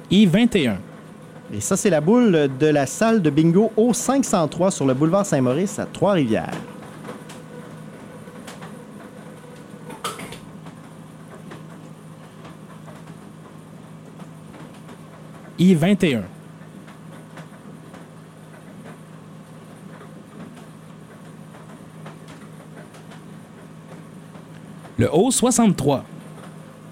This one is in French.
I-21. Et ça, c'est la boule de la salle de bingo O503 sur le boulevard Saint-Maurice à Trois-Rivières. I-21. Le O63.